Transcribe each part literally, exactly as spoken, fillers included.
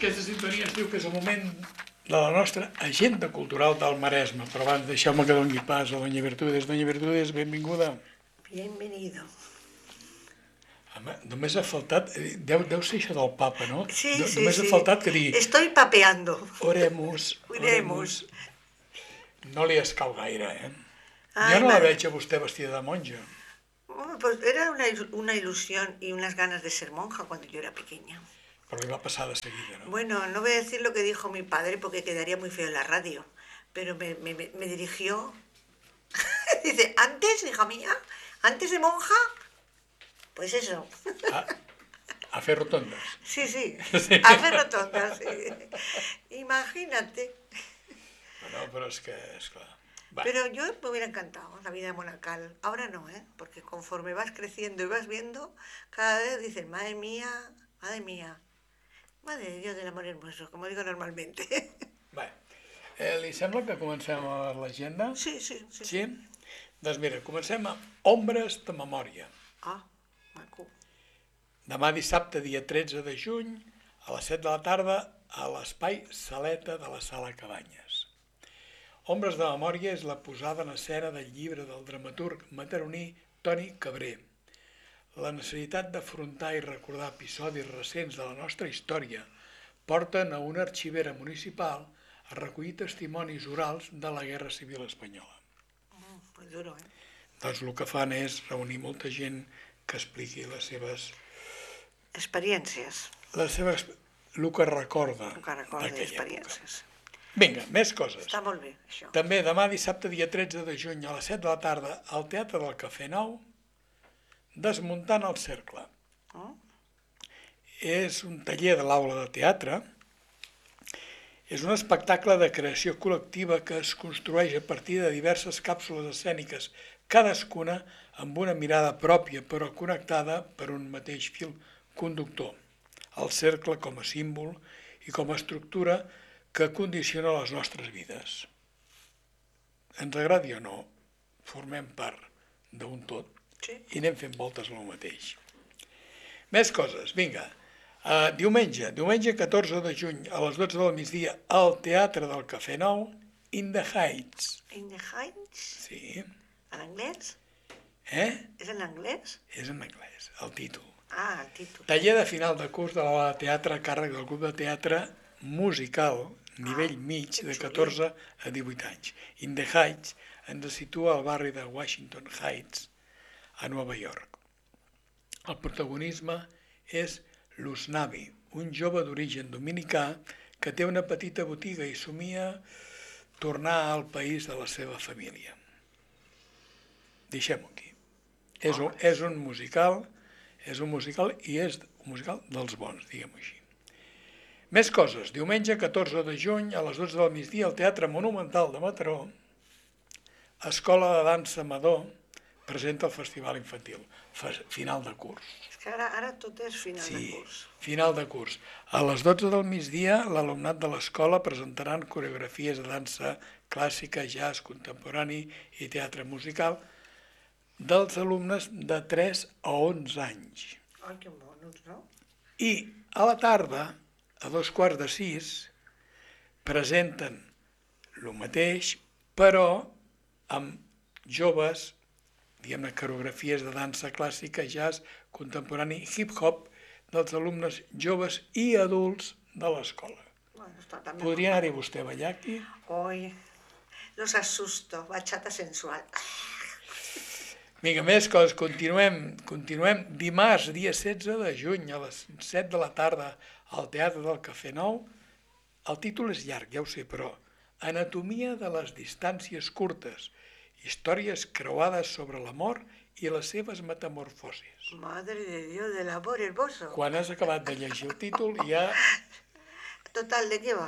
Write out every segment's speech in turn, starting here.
Aquesta sintonia es diu que és el moment de la nostra agenda cultural del Maresme. Però abans deixeu-me que doni pas a Doña Virtudes. Doña Virtudes, benvinguda. Bienvenido. Home, només ha faltat... Deu, deu ser això del papa, no? Sí, No- sí, Només sí. ha faltat que digui... Estoy papeando. Oremus, Oremus. No li escau gaire, eh? Ai, Jo no la madre. veig a vostè vestida de monja. Oh, pues era una, ilu- una ilusión y unas ganas de ser monja cuando yo era pequeña. Però li va passar de seguida, no? Bueno, no voy a decir lo que dijo mi padre porque quedaría muy feo en la radio, pero me, me- me- me dirigió. Dice, antes, hija mía, antes de monja, pues eso. A, a fer rotondes. Sí, sí, Sí. hacer rotondas, sí. Imagínate. No, però és que, esclar... Va. Pero yo me hubiera encantado la vida monacal. Ahora no, ¿eh? Porque conforme vas creciendo y vas viendo, cada vez dices, madre mía, madre mía, madre de Dios del amor hermoso, como digo normalmente. Bé, eh, li sembla que comencem a l'agenda? Sí, sí, sí. Sí? Doncs mira, comencem amb Ombres de Memòria. Ah, maco. Demà dissabte, dia tretze de juny, a les set de la tarda, a l'espai Saleta de la Sala Cabanyes. Ombres de Memòria és la posada en escena del llibre del dramaturg mataroní Toni Cabré. La necessitat d'afrontar i recordar episodis recents de la nostra història porten a una arxivera municipal a recollir testimonis orals de la Guerra Civil Espanyola. Mm, pues duro, ¿eh? Doncs el que fan és reunir molta gent que expliqui les seves... Experiencias. Les seves... el que recorda Un que recorda d'aquella època. experiències. Vinga, més coses. Està molt bé, això. També demà dissabte, dia tretze de juny, a les set de la tarda, al Teatre del Cafè Nou, Desmuntant el cercle. Oh? És un taller de l'aula de teatre. És un espectacle de creació col·lectiva que es construeix a partir de diverses càpsules escèniques, cadascuna amb una mirada pròpia però connectada per un mateix fil conductor. El cercle com a símbol i com a estructura que condiciona les nostres vides. Ens agradi o no, formem part d'un tot Sí. i anem fent voltes al mateix. Més coses, vinga. Uh, diumenge, diumenge catorze de juny, a les dotze del migdia, al Teatre del Cafè Nou, In the Heights. In the Heights? Sí. ¿En anglès? Eh? És en anglès? És en anglès, el títol. Ah, el títol. Taller de final de curs de l'aula de teatre a càrrec del grup de teatre musical, nivell mig, de catorze a divuit anys. In the Heights ens situa al barri de Washington Heights, a Nova York. El protagonisme és l'Usnavi, un jove d'origen dominicà que té una petita botiga i somia tornar al país de la seva família. Deixem-ho aquí. És un, és un musical, és un musical i és un musical dels bons, diguem-ho així. Més coses. Diumenge catorze de juny, a les dotze del migdia, al Teatre Monumental de Mataró, Escola de Dansa Amador presenta el Festival Infantil, final de curs. És que ara, ara tot és final de curs. Final de curs. A les dotze del migdia, l'alumnat de l'escola presentaran coreografies de dansa clàssica, jazz, contemporani i teatre musical dels alumnes de tres a onze anys. Ai, que monos, no? I a la tarda, a dos quarts de sis, presenten el mateix, però amb joves, diguem-ne, coreografies de dansa clàssica, jazz, contemporani, hip-hop, dels alumnes joves i adults de l'escola. Bueno, està també... Podria anar-hi vostè a ballar aquí? Oi, los asusto, bachata sensual. Vinga, més coses, continuem, continuem. Dimarts, dia setze de juny, a les set de la tarda, al Teatre del Cafè Nou. El títol és llarg, ja ho sé, però Anatomia de les distàncies curtes, històries creuades sobre l'amor i les seves metamorfosis. Madre de Dios del amor hermoso. Quan has acabat de llegir el títol ja Total, ¿de qué va?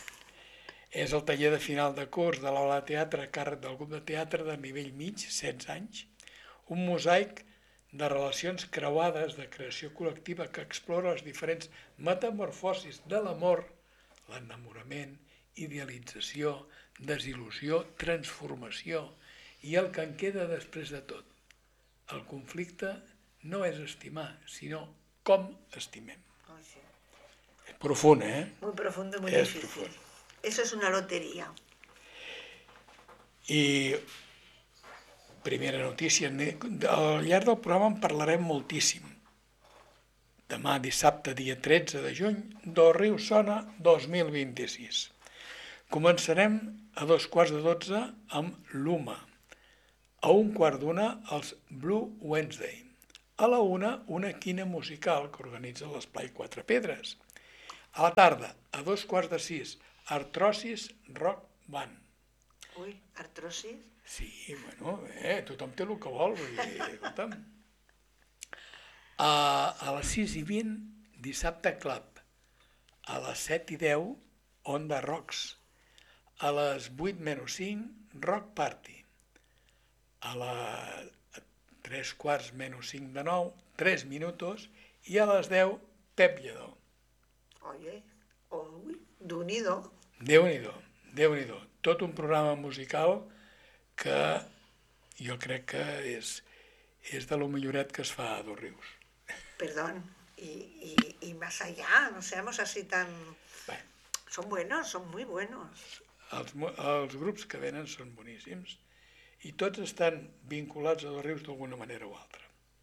és el taller de final de curs de l'aula de teatre a càrrec del grup de teatre de nivell mig, setze anys, un mosaic de relacions creuades de creació col·lectiva que explora les diferents metamorfosis de l'amor, l'enamorament, idealització, desil·lusió, transformació i el que en queda després de tot. El conflicte no és estimar, sinó com estimem. Oh, sí. Profund, eh? Muy profundo, muy És difícil. profund. Eso es una lotería. I primera notícia, ne- al llarg del programa en parlarem moltíssim. Demà, dissabte, dia tretze de juny, Do Riu sona dos mil vint-i-sis. Començarem a dos quarts de dotze amb l'Uma. A un quart d'una, els Blue Wednesday. A la una, una quina musical que organitza l'Esplai Quatre Pedres. A la tarda, a dos quarts de sis, Artrosis Rock Band. Uy, artrosis. Sí, bueno, eh, tothom té el que vol, vull dir, escolta'm. A, a les sis i vint, dissabte Club. A les set i deu, Onda Rocks. A les vuit menys cinc, Rock Party. A les tres quarts menys cinc de nou, tres minutos, i a les deu, Pep Lledó. Oye, uy, d'unido. Déu-n'hi-do, Déu-n'hi-do. Tot un programa musical que jo crec que és, és de lo milloret que es fa a Dos Rius. Perdón. Y, y, y más allá, no seamos así tan... Bé, Son buenos, son muy buenos. els, mu- els grups que venen són boníssims i tots estan vinculats a Dos Rius d'alguna manera o altra.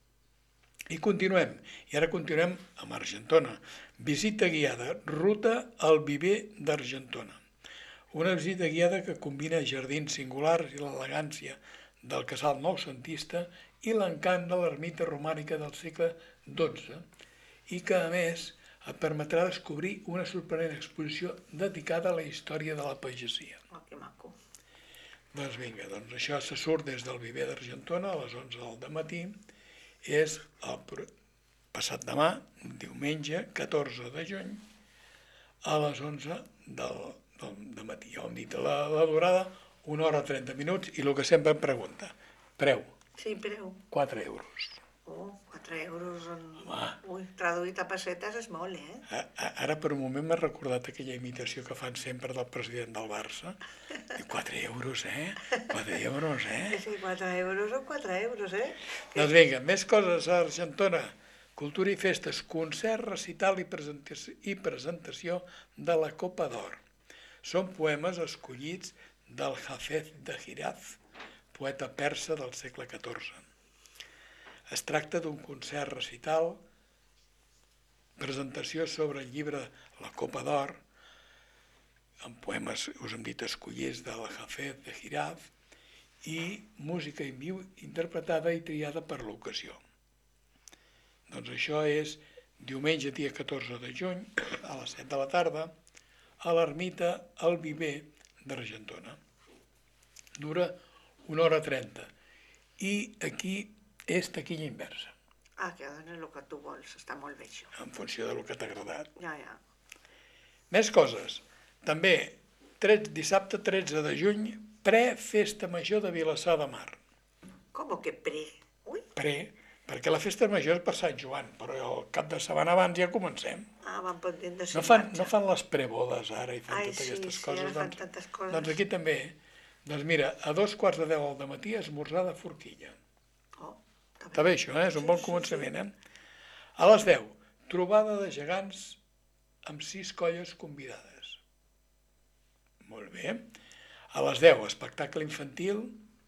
I continuem, i ara continuem amb Argentona. Visita guiada, ruta al viver d'Argentona. Una visita guiada que combina jardins singulars i l'elegància del casal noucentista i l'encant de l'ermita romànica del segle dotze i que, a més, et permetrà descobrir una sorprenent exposició dedicada a la història de la pagesia. Oh, que maco. Doncs vinga, doncs això se surt des del viver d'Argentona a les onze del dematí. És el pro- passat demà, diumenge, catorze de juny, a les onze del, del dematí. Ja ho hem dit, la, la durada, una hora trenta minuts, i el que sempre em pregunta, preu, Sí, preu. quatre euros. Oh, quatre euros en... Home. Ui, traduït a pessetes és molt, eh? A- a- Ara per un moment m'ha recordat aquella imitació que fan sempre del president del Barça. Diu, quatre euros, eh? quatre euros, eh? Sí, quatre euros o quatre euros, eh? Doncs vinga, més coses a Argentona. Cultura i festes, concert, recital i presentació, i presentació de la Copa d'Or. Són poemes escollits del Hafez de Giraz, poeta persa del segle catorze. Es tracta d'un concert recital, presentació sobre el llibre La Copa d'Or, amb poemes, us hem dit, escollits del Hafez de Giraz, i música en viu interpretada i triada per l'ocasió. Doncs això és diumenge, dia catorze de juny, a les set de la tarda, a l'ermita El Viver d'Argentona. Dura una hora trenta. I aquí és taquilla inversa, Ah, que dones el que tu vols, està molt bé això. en funció del que t'ha agradat. Ja, ja. Més coses. També, tretze, dissabte tretze de juny, pre-festa major de Vilassar de Mar. Com que pre? Ui, Pre, perquè la festa major és per Sant Joan, però el cap de setmana abans ja comencem. ah, van pendent de No ser fan, marxa. no fan les prebodes ara i fan Ai, totes sí, aquestes sí, coses. ara fan Doncs, tantes coses. doncs aquí també. Doncs mira, a dos quarts de deu al matí esmorzar de forquilla. Oh, està Està bé això, eh? És un bon començament, eh? A les deu, trobada de gegants amb sis colles convidades. Molt bé. A les deu, espectacle infantil,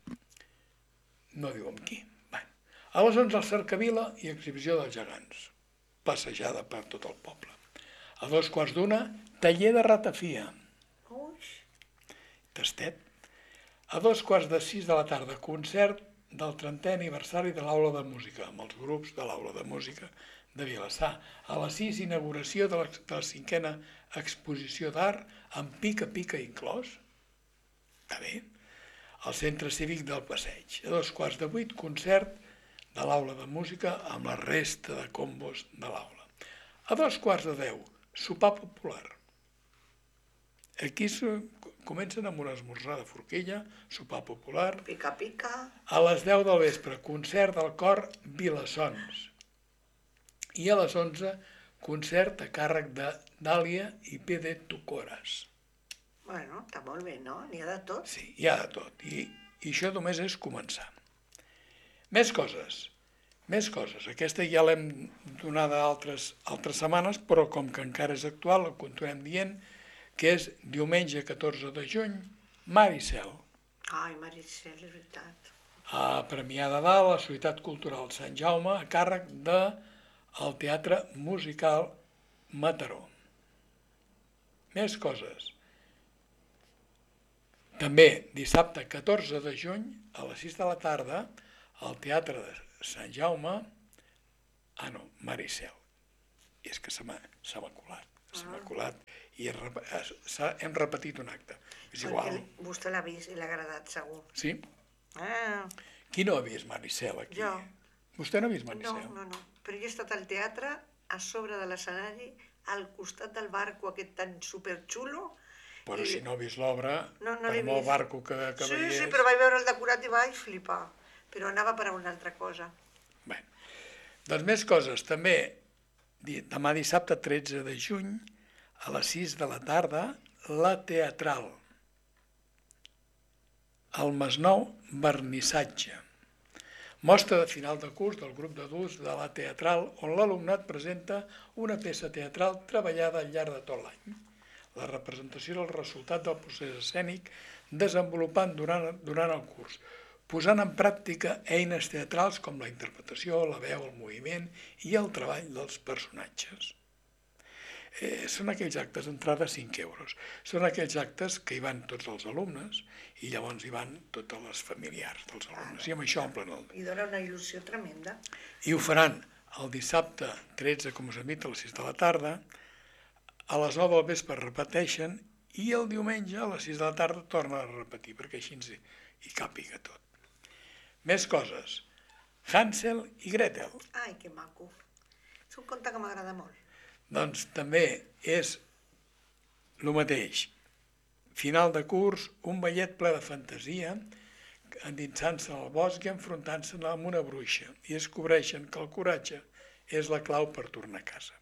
no diu amb qui. Bé. A les onze, el cercavila i exhibició dels gegants. Passejada per tot el poble. A dos quarts d'una, taller de ratafia. Ui, Tastet. A dos quarts de sis de la tarda, concert del trentè aniversari de l'Aula de Música, amb els grups de l'Aula de Música de Vilassar. A les sis, inauguració de la, de la cinquena exposició d'art, amb pica-pica inclòs. Està bé. Al Centre Cívic del Passeig. A dos quarts de vuit, concert de l'Aula de Música amb la resta de combos de l'aula. A dos quarts de deu, sopar popular. Aquí se- comencen amb un esmorzar de forquilla, sopar popular. pica, pica. A les deu del vespre, concert del cor Vilassons. I a les onze, concert a càrrec de Dàlia i P D Tucoras. Bueno, està molt bé, no? N'hi ha de tot. Sí, hi ha de tot. I, i això només és començar. Més coses. Més coses. Aquesta ja l'hem donada altres, altres setmanes, però com que encara és actual, el continuem dient, que és diumenge catorze de juny, Mar i Cel. Ai, Maricel, és veritat. A Premià de Dalt, la Societat Cultural Sant Jaume, a càrrec del Teatre Musical Mataró. Més coses. També dissabte catorze de juny, a les sis de la tarda, al Teatre de Sant Jaume, ah no, Mar i Cel. I és que se m'ha colat, se m'ha colat i hem repetit un acte. És igual. Perquè vostè l'ha vist i l'ha agradat, segur. Sí? Ah, Qui no ha vist Mar i Cel aquí? Jo. Vostè no ha vist Mar i no, Cel? no, no. Però jo he estat al teatre, a sobre de l'escenari, al costat del barco aquest tan superxulo. Però i- si no ha vist l'obra, No, no per l'he molt vist. barco que, que Sí, veiés... sí, però vaig veure el decorat i vaig flipar. Però anava per a una altra cosa. Bé, doncs més coses. També di- demà dissabte tretze de juny, a les sis de la tarda, la Teatral. El Masnou, vernissatge. Mostra de final de curs del grup d'adults de la Teatral, on l'alumnat presenta una peça teatral treballada al llarg de tot l'any. La representació és el resultat del procés escènic desenvolupant durant, durant el curs, posant en pràctica eines teatrals com la interpretació, la veu, el moviment i el treball dels personatges. Eh, són aquells actes d'entrada cinc euros. Són aquells actes que hi van tots els alumnes i llavors hi van totes les familiars dels alumnes. I amb això omplen el... I dona una il·lusió tremenda. I ho faran el dissabte tretze, com us hem dit, a les sis de la tarda, a les nou del vespre repeteixen i el diumenge a les sis de la tarda tornen a repetir, perquè així ens hi, hi càpiga tot. Més coses. Hansel i Gretel. Ai, que maco. És un conte que m'agrada molt. Doncs també és el mateix. Final de curs, un ballet ple de fantasia, endinsant-se al bosc i enfrontant-se amb una bruixa, i descobreixen que el coratge és la clau per tornar a casa.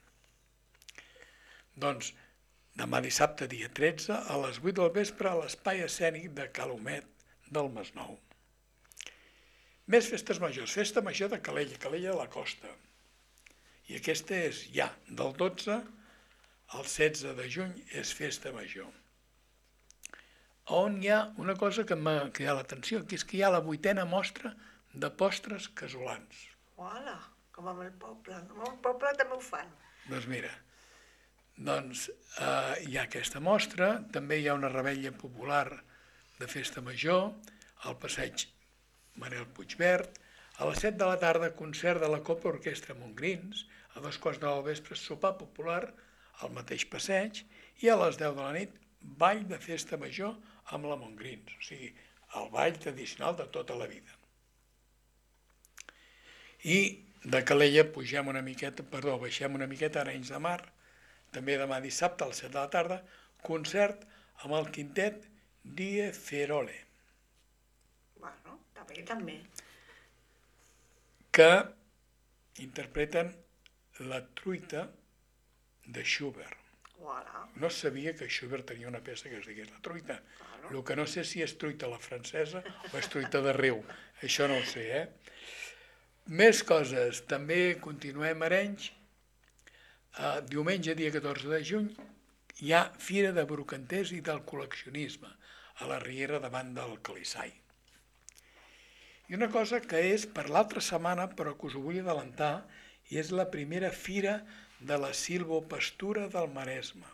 Doncs demà dissabte, dia tretze, a les vuit del vespre, a l'espai escènic de Calomet del Masnou. Més festes majors. Festa major de Calella, Calella de la Costa. I aquesta és ja, del dotze al setze de juny, és festa major. On hi ha una cosa que m'ha cridat l'atenció, que és que hi ha la vuitena mostra de postres casolans. Hola, com amb el poble. Amb el poble també ho fan. Doncs mira, doncs eh, hi ha aquesta mostra, també hi ha una revetlla popular de festa major, al passeig Manel Puigverd, a les set de la tarda concert de la Copa Orquestra Montgrins, a dos quarts de nou del vespre sopar popular al mateix passeig i a les deu de la nit ball de festa major amb la Montgrins, o sigui, el ball tradicional de tota la vida. I de Calella pugem una miqueta, perdó, baixem una miqueta a Arenys de Mar, també demà dissabte a les set de la tarda, concert amb el quintet Die Ferole, Bueno, també, també. que interpreten la truita de Schubert. Hola. No sabia que Schubert tenia una peça que es digués la truita. El que no sé si és truita a la francesa o és truita de riu. Això no ho sé, eh? Més coses. També continuem a Arenys. Uh, diumenge, dia catorze de juny, hi ha Fira de Brocanters i del Col·leccionisme a la Riera davant del Calissai. I una cosa que és per l'altra setmana, però que us ho vull adelantar, i és la primera fira de la silvopastura del Maresme.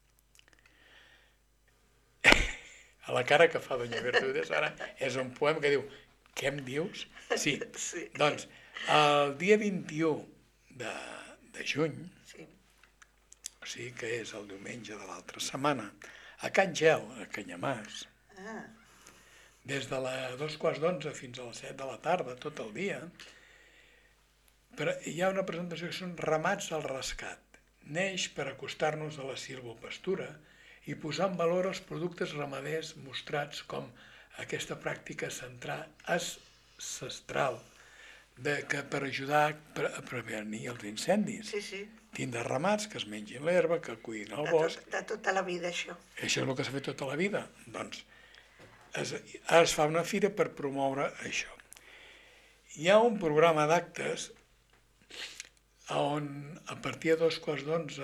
A la cara que fa doña Bertrudez ara és un poema que diu, què em dius? Sí, Sí. doncs el dia vint-i-u de, de juny, Sí. o sigui que és el diumenge de l'altra setmana, a Can Gel, a Canyamàs, Ah, des de les dos quarts d'onze fins a les set de la tarda, tot el dia, però hi ha una presentació que són ramats al rescat. Neix per acostar-nos a la silvopastura i posar en valor els productes ramaders mostrats com aquesta pràctica central ancestral de que per ajudar a prevenir els incendis. sí, sí. Tindre ramats que es mengin l'herba, que cuidin el De, bosc. tot, de tota la vida, això. Això és el que s'ha fet tota la vida. Doncs es, es fa una fira per promoure això. Hi ha un programa d'actes on a partir de dos quarts d'onze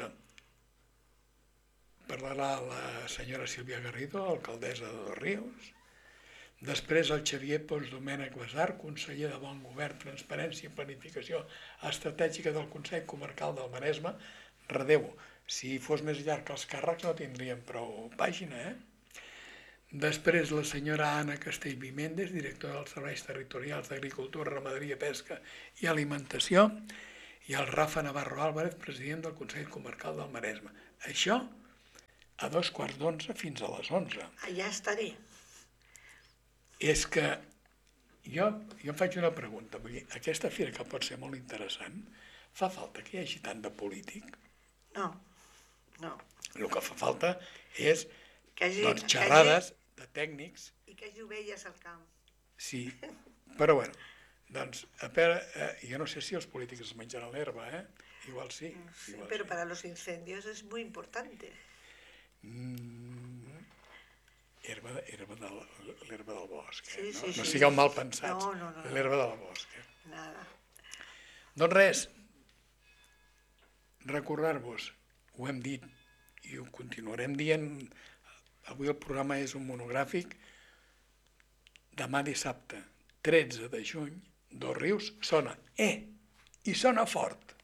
parlarà la senyora Sílvia Garrido, alcaldessa de Dosrius. Després el Xavier Pons Domènech Basar, conseller de Bon Govern, Transparència i Planificació Estratègica del Consell Comarcal del Maresme. Redeu, si fos més llarg els càrrecs no tindríem prou pàgina, eh? Després la senyora Anna Castellví Méndez, directora dels Serveis Territorials d'Agricultura, Ramaderia, Pesca i Alimentació, i el Rafa Navarro Álvarez, president del Consell Comarcal del Maresme. Això a dos quarts d'onze fins a les onze. Allà estaré. És que jo, jo em faig una pregunta, vull dir, aquesta fira que pot ser molt interessant, fa falta que hi hagi tant de polític? No, no. El que fa falta és Que hagi, doncs, que xerrades de tècnics. hagi, I que hagi ovelles al camp. Sí, però bueno, doncs, a veure, eh, jo no sé si els polítics es menjaran l'herba, eh? Igual sí. Sí, igual pero sí. para los incendios es muy importante. Mm, herba, de- herba del, l'herba del bosc, eh? Sí, no, sí, no sí, sigueu sí, mal sí. pensats. No, no, no, no. L'herba del bosc. Eh? Nada. Doncs res, recordar-vos, ho hem dit i ho continuarem dient, avui el programa és un monogràfic, demà dissabte, tretze de juny, Dosrius sona, eh, i sona fort.